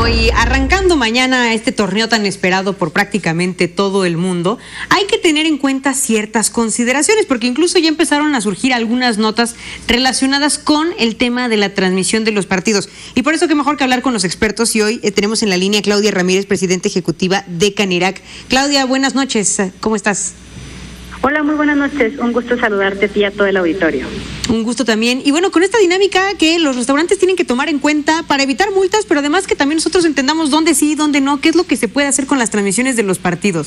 Bueno, y arrancando mañana este torneo tan esperado por prácticamente todo el mundo, hay que tener en cuenta ciertas consideraciones, porque incluso ya empezaron a surgir algunas notas relacionadas con el tema de la transmisión de los partidos. Y por eso qué mejor que hablar con los expertos, y hoy tenemos en la línea a Claudia Ramírez, presidenta ejecutiva de Canirac. Claudia, buenas noches, ¿cómo estás? Hola, muy buenas noches. Un gusto saludarte a ti y a todo el auditorio. Un gusto también. Y bueno, con esta dinámica que los restaurantes tienen que tomar en cuenta para evitar multas, pero además que también nosotros entendamos dónde sí y dónde no, qué es lo que se puede hacer con las transmisiones de los partidos.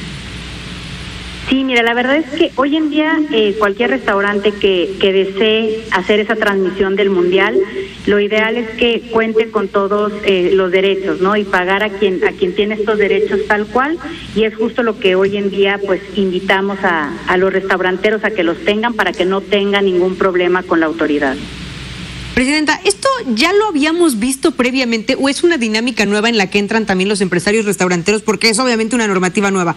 Sí, mira, la verdad es que hoy en día cualquier restaurante que desee hacer esa transmisión del Mundial, lo ideal es que cuente con todos los derechos, ¿no? Y pagar a quien tiene estos derechos tal cual, y es justo lo que hoy en día pues invitamos a los restauranteros a que los tengan para que no tengan ningún problema con la autoridad. Presidenta, ¿esto ya lo habíamos visto previamente o es una dinámica nueva en la que entran también los empresarios restauranteros? Porque es obviamente una normativa nueva.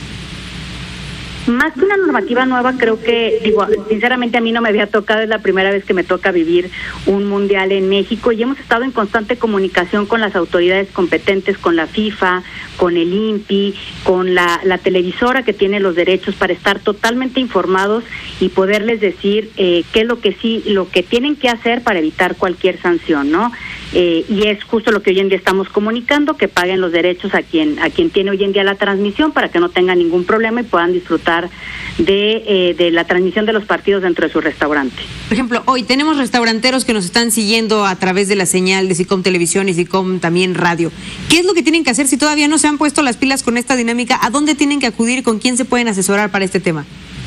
Más que una normativa nueva, creo que, sinceramente a mí no me había tocado, es la primera vez que me toca vivir un mundial en México y hemos estado en constante comunicación con las autoridades competentes, con la FIFA, con el INPI, con la televisora que tiene los derechos para estar totalmente informados y poderles decir qué es lo que tienen que hacer para evitar cualquier sanción, ¿no? Y es justo lo que hoy en día estamos comunicando, que paguen los derechos a quien tiene hoy en día la transmisión para que no tengan ningún problema y puedan disfrutar de la transmisión de los partidos dentro de su restaurante. Por ejemplo, hoy tenemos restauranteros que nos están siguiendo a través de la señal de SICOM Televisión y SICOM también Radio. ¿Qué es lo que tienen que hacer si todavía no se han puesto las pilas con esta dinámica? ¿A dónde tienen que acudir? ¿Con quién se pueden asesorar para este tema?